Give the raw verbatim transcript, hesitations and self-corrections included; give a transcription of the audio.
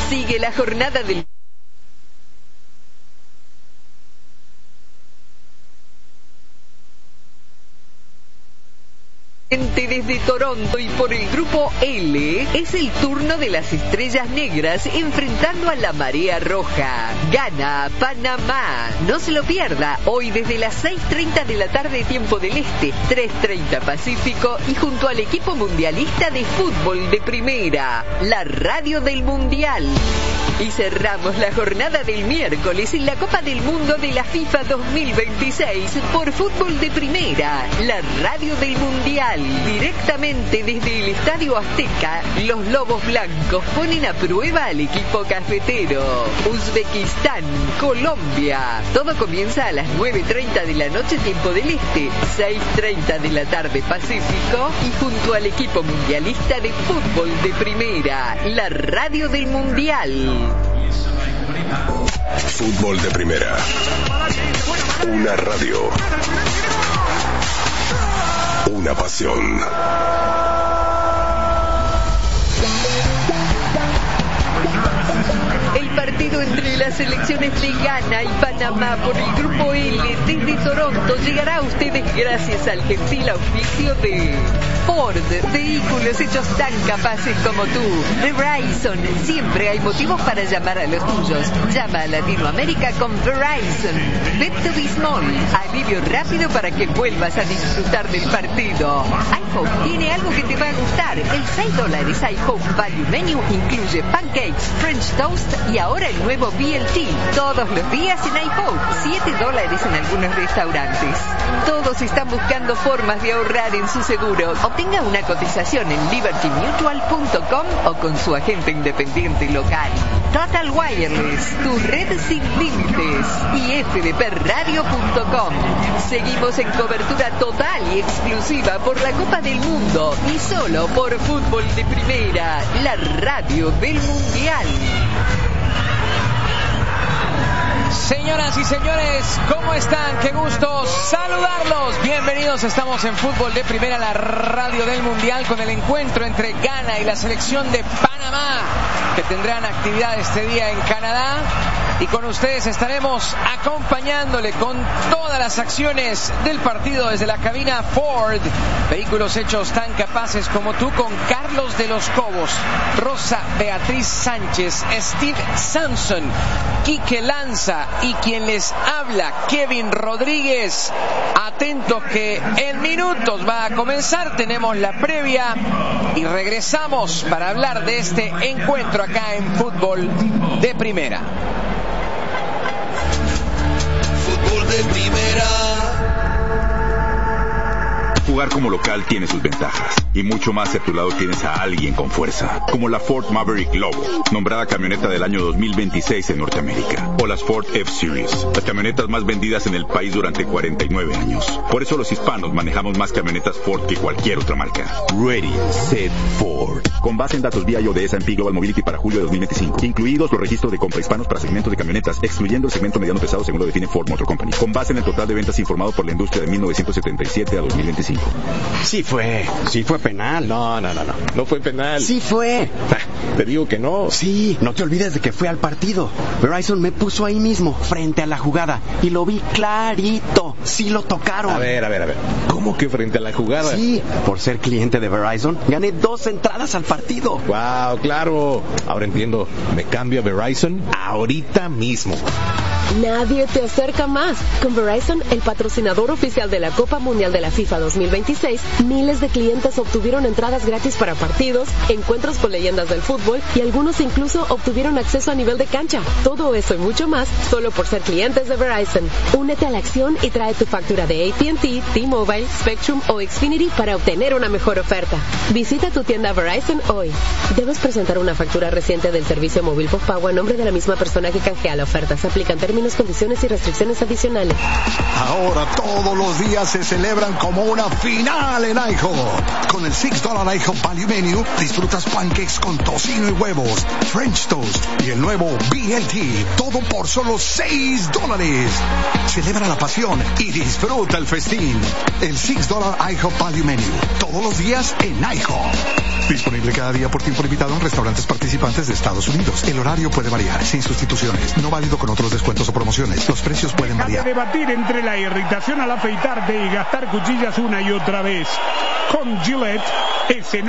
Sigue la jornada del desde Toronto, y por el grupo L es el turno de las Estrellas Negras enfrentando a la Marea Roja. Gana Panamá. No se lo pierda, hoy desde las seis treinta de la tarde tiempo del Este, tres treinta Pacífico, y junto al equipo mundialista de fútbol de primera, la radio del Mundial. Y cerramos la jornada del miércoles en la Copa del Mundo de la FIFA dos mil veintiséis por fútbol de primera, la radio del Mundial. Directamente desde el Estadio Azteca, los Lobos Blancos ponen a prueba al equipo cafetero. Uzbekistán, Colombia. Todo comienza a las nueve treinta de la noche tiempo del Este, seis treinta de la tarde Pacífico, y junto al equipo mundialista de fútbol de primera, la radio del Mundial. Fútbol de primera. Una radio. Una pasión. El partido entre las selecciones de Ghana y Panamá por el grupo L desde Toronto llegará a ustedes gracias al gentil auspicio de Ford, vehículos hechos tan capaces como tú. Verizon, siempre hay motivos para llamar a los tuyos. Llama a Latinoamérica con Verizon. Bet Bismol, alivio rápido para que vuelvas a disfrutar del partido. iHope tiene algo que te va a gustar. El seis dólares iHope Value Menu incluye pancakes, French toast y ahora el nuevo B L T. Todos los días en iHope. siete dólares en algunos restaurantes. Todos están buscando formas de ahorrar en su seguro. Obtenga una cotización en liberty mutual punto com o con su agente independiente local. Total Wireless, tu red sin límites. Y f d p radio punto com. Seguimos en cobertura total y exclusiva por la Copa del Mundo y solo por fútbol de primera, la radio del Mundial. Señoras y señores, ¿cómo están? Qué gusto saludarlos. Bienvenidos, estamos en Fútbol de Primera, la radio del Mundial, con el encuentro entre Ghana y la selección de Panamá, que tendrán actividad este día en Canadá. Y con ustedes estaremos acompañándole con todas las acciones del partido desde la cabina Ford. Vehículos hechos tan capaces como tú, con Carlos de los Cobos, Rosa Beatriz Sánchez, Steve Samson, Quique Lanza y quien les habla, Kevin Rodríguez. Atentos que en minutos va a comenzar, tenemos la previa y regresamos para hablar de este encuentro acá en Fútbol de Primera. Fútbol de Primera. Jugar como local tiene sus ventajas, y mucho más si a tu lado tienes a alguien con fuerza, como la Ford Maverick Lobo, nombrada camioneta del año dos mil veintiséis en Norteamérica, o las Ford F-Series, las camionetas más vendidas en el país durante cuarenta y nueve años. Por eso los hispanos manejamos más camionetas Ford que cualquier otra marca. Ready, Set, Ford. Con base en datos V I O de S and P Global Mobility para julio de dos mil veinticinco, incluidos los registros de compra hispanos para segmentos de camionetas, excluyendo el segmento mediano pesado según lo define Ford Motor Company, con base en el total de ventas informado por la industria de mil novecientos setenta y siete a dos mil veinticinco. Sí fue, sí fue penal. No, no, no, no, no fue penal. Sí fue. Te digo que no. Sí, no te olvides de que fue al partido. Verizon me puso ahí mismo, frente a la jugada, y lo vi clarito. Sí lo tocaron. A ver, a ver, a ver. ¿Cómo que frente a la jugada? Sí, por ser cliente de Verizon, gané dos entradas al partido. Wow, claro. Ahora entiendo. Me cambio a Verizon ahorita mismo. Nadie te acerca más. Con Verizon, el patrocinador oficial de la Copa Mundial de la FIFA dos mil veintiséis, miles de clientes obtuvieron entradas gratis para partidos, encuentros con leyendas del fútbol y algunos incluso obtuvieron acceso a nivel de cancha. Todo eso y mucho más solo por ser clientes de Verizon. Únete a la acción y trae tu factura de A T and T, T-Mobile, Spectrum o Xfinity para obtener una mejor oferta. Visita tu tienda Verizon hoy. Debes presentar una factura reciente del servicio móvil postpago a nombre de la misma persona que canjea la oferta. Se aplican términos, condiciones y restricciones adicionales. Ahora todos los días se celebran como una final en IHOP. Con el seis dólares IHOP Value Menu disfrutas pancakes con tocino y huevos, French toast y el nuevo B L T. Todo por solo seis dólares. Celebra la pasión y disfruta el festín. El seis dólares IHOP Value Menu. Todos los días en IHOP. Disponible cada día por tiempo limitado en restaurantes participantes de Estados Unidos. El horario puede variar, sin sustituciones. No válido con otros descuentos o promociones. Los precios pueden variar. Deja de debatir entre la irritación al afeitarte y gastar cuchillas una y otra vez. Con Gillette, ese no